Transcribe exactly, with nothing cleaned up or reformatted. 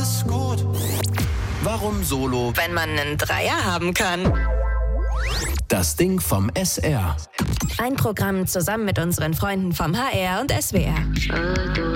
alles gut. Warum Solo, wenn man einen Dreier haben kann? Das Ding vom S R. Ein Programm zusammen mit unseren Freunden vom H R und S W R.